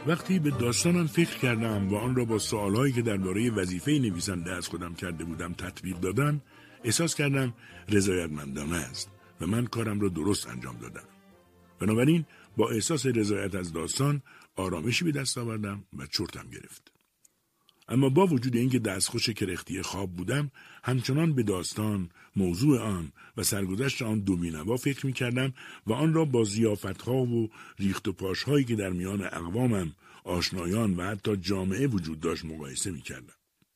وقتی به داستانم فکر کردم و آن را با سوالهایی که درباره وظیفه نویسنده از خودم کرده بودم تطبیق دادم، احساس کردم رضایتمندانه است و من کارم را درست انجام دادم. بنابراین با احساس رضایت از داستان آرامشی به دست آوردم و چرتم گرفت. اما با وجود اینکه دستخوش کرختی خواب بودم، همچنان به داستان، موضوع آن و سرگذشت آن دو بینوا فکر می‌کردم و آن را با ضیافت‌ها و ریخت و پاش‌هایی که در میان اقوامم، آشنایان و حتی جامعه وجود داشت مقایسه می‌کردم.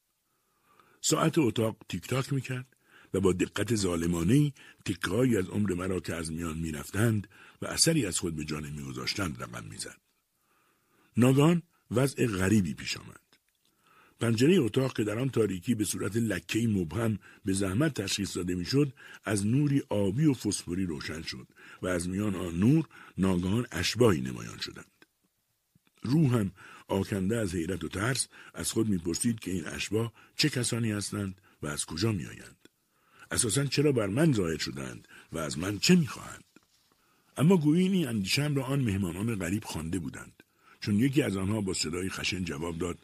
ساعت اتاق تیک تاک می‌کرد و با دقت ظالمانه‌ای تکه‌هایی از عمر مرا که از میان می‌رفتند و اثری از خود به جا نمی‌گذاشتند رقم می‌زد. ناگهان وضع غریبی پیش آمد. پنجره اتاق که در آن تاریکی به صورت لکه‌ای مبهم به زحمت تشخیص داده میشد، از نوری آبی و فسفوری روشن شد و از میان آن نور ناگهان اشباحی نمایان شدند. روحم آکنده از حیرت و ترس از خود میپرسید که این اشباح چه کسانی هستند و از کجا میآیند؟ اساساً چرا بر من ظاهر شدند و از من چه میخواهند؟ اما گویی این اندیشه‌ام را آن مهمانان غریب خوانده بودند، چون یکی از آنها با صدای خشن جواب داد: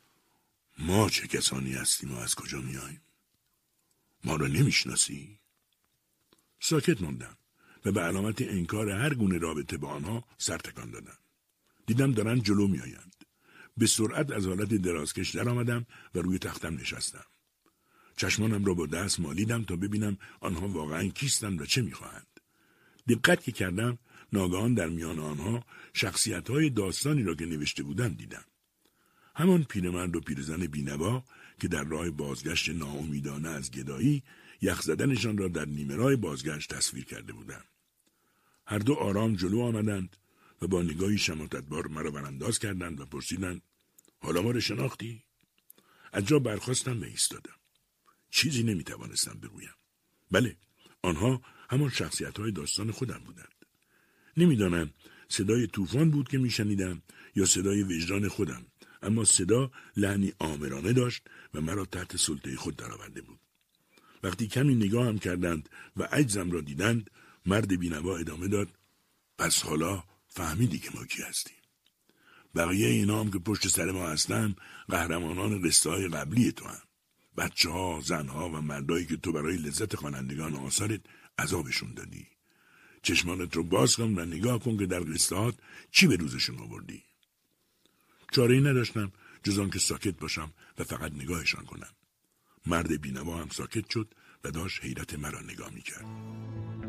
ما چه کسانی هستیم و از کجا میاییم؟ ما را نمیشناسی؟ ساکت ماندم و به علامت انکار هر گونه رابطه با آنها سر تکان دادم. دیدم دارند جلو میآیند. به سرعت از حالت درازکش در آمدم و روی تختم نشستم. چشمانم را با دست مالیدم تا ببینم آنها واقعا کیستند و چه میخواهند. دقت که کردم، ناگهان در میان آنها شخصیت‌های داستانی را که نوشته بودند دیدم. همان پیرمرد و پیرزن بینوا که در راه بازگشت ناامیدانه از گدایی یخ زدنشان را در نیمه راه بازگشت تصویر کرده بودند. هر دو آرام جلو آمدند و با نگاهی شماتتبار مرا برانداز کردند و پرسیدند: حالا ما را شناختی؟ از جا برخاستم و ایستادم. چیزی نمیتوانستم بگویم. بله، آنها همان شخصیت‌های داستان خودم بودند. نمیدانم صدای طوفان بود که میشنیدم یا صدای وجدان خودم، اما صدا لحنی آمرانه داشت و مرا تحت سلطه خود درآورده بود. وقتی کمی نگاهم کردند و عجزم را دیدند، مرد بینوا ادامه داد: پس حالا فهمیدی که ما کی هستیم. بقیه اینا هم که پشت سر ما هستن قهرمانان قصه‌های قبلی تو هم. بچه‌ها، زنها و مردایی که تو برای لذت خوانندگان آثارت عذابشون دادی. چشمانت رو باز کن و نگاه کن که در قصه‌هات چی به روزشون آوردی. چاره‌ای نداشتم جز آن که ساکت باشم و فقط نگاهشان کنم. مرد بینوا هم ساکت شد و داشت حیرت مرا نگاه می‌کرد.